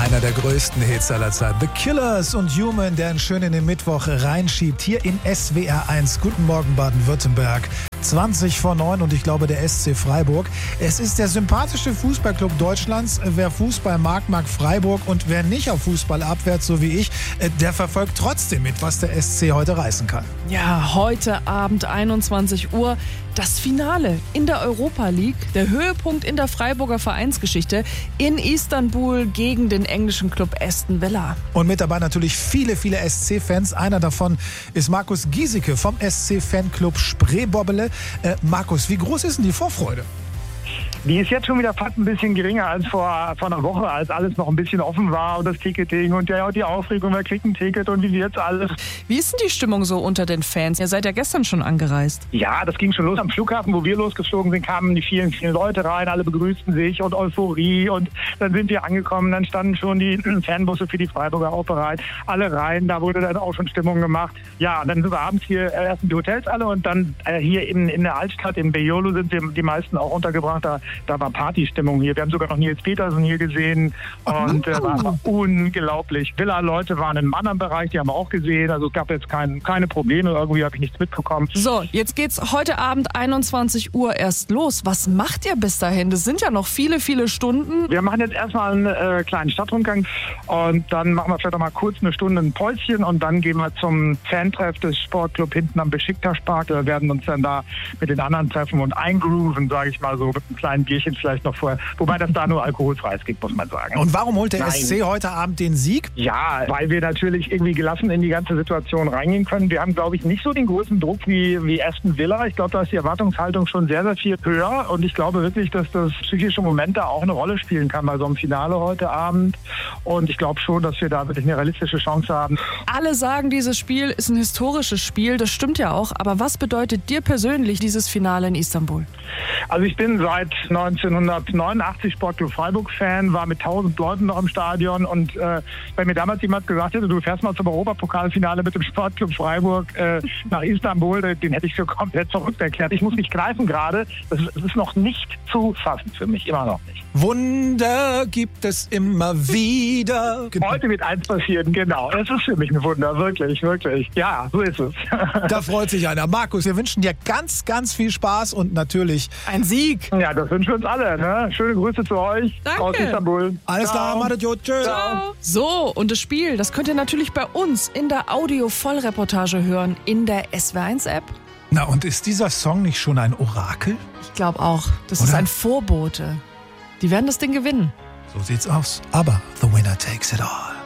Einer der größten Hits aller Zeiten. The Killers und Human, der schön in den Mittwoch reinschiebt. Hier in SWR 1. Guten Morgen Baden-Württemberg. 20:09 und ich glaube der SC Freiburg. Es ist der sympathischste Fußballclub Deutschlands. Wer Fußball mag, mag Freiburg. Und wer nicht auf Fußball abwehrt, so wie ich, der verfolgt trotzdem mit, was der SC heute reißen kann. Ja, heute Abend 21 Uhr. Das Finale in der Europa League, der Höhepunkt in der Freiburger Vereinsgeschichte in Istanbul gegen den englischen Club Aston Villa. Und mit dabei natürlich viele, viele SC-Fans. Einer davon ist Markus Giesecke vom SC-Fanclub Spreebobbele. Markus, wie groß ist denn die Vorfreude? Die ist jetzt schon wieder fast ein bisschen geringer als vor einer Woche, als alles noch ein bisschen offen war und das Ticketing und die Aufregung, wer kriegt ein Ticket und wie wird's alles. Wie ist denn die Stimmung so unter den Fans? Ihr seid ja gestern schon angereist. Ja, das ging schon los am Flughafen, wo wir losgeflogen sind, kamen die vielen, vielen Leute rein, alle begrüßten sich und Euphorie und dann sind wir angekommen, dann standen schon die Fanbusse für die Freiburger auch bereit, alle rein, da wurde dann auch schon Stimmung gemacht. Ja, dann sind wir abends hier erst in die Hotels alle und dann hier in der Altstadt in Beyoğlu sind wir die meisten auch untergebracht, da war Partystimmung hier. Wir haben sogar noch Nils Petersen hier gesehen und war unglaublich. Villa-Leute waren im anderen Bereich, die haben wir auch gesehen. Also es gab jetzt keine Probleme, irgendwie habe ich nichts mitbekommen. So, jetzt geht's heute Abend 21 Uhr erst los. Was macht ihr bis dahin? Das sind ja noch viele, viele Stunden. Wir machen jetzt erstmal einen kleinen Stadtrundgang und dann machen wir vielleicht noch mal kurz eine Stunde ein Päuschen und dann gehen wir zum Fantreff des Sportclub hinten am Besiktas-Park. Wir werden uns dann da mit den anderen treffen und eingrooven, sage ich mal so, mit einem kleinen Bierchen vielleicht noch vorher. Wobei das da nur alkoholfreies gibt, muss man sagen. Und warum holt der SC heute Abend den Sieg? Ja, weil wir natürlich irgendwie gelassen in die ganze Situation reingehen können. Wir haben, glaube ich, nicht so den großen Druck wie Aston Villa. Ich glaube, da ist die Erwartungshaltung schon sehr, sehr viel höher. Und ich glaube wirklich, dass das psychische Moment da auch eine Rolle spielen kann bei so einem Finale heute Abend. Und ich glaube schon, dass wir da wirklich eine realistische Chance haben. Alle sagen, dieses Spiel ist ein historisches Spiel. Das stimmt ja auch. Aber was bedeutet dir persönlich dieses Finale in Istanbul? Also ich bin seit 1989 Sportclub Freiburg-Fan, war mit 1000 Leuten noch im Stadion und wenn mir damals jemand gesagt hätte, du fährst mal zum Europapokalfinale mit dem Sportclub Freiburg nach Istanbul, den hätte ich für komplett verrückt erklärt. Ich muss mich greifen gerade, das ist noch nicht zu fassen für mich, immer noch nicht. Wunder gibt es immer wieder. Heute wird eins passieren, genau. Es ist für mich ein Wunder, wirklich, wirklich. Ja, so ist es. Da freut sich einer. Markus, wir wünschen dir ganz, ganz viel Spaß und natürlich ein Sieg. Ja, das wünschen wir uns alle. Ne? Schöne Grüße zu euch aus Istanbul. Alles klar, macht gut. Tschüss. So, und das Spiel, das könnt ihr natürlich bei uns in der Audio-Vollreportage hören, in der SWR1-App. Na, und ist dieser Song nicht schon ein Orakel? Ich glaube auch. Das Oder? ist ein Vorbote. Die werden das Ding gewinnen. So sieht's aus. Aber the winner takes it all.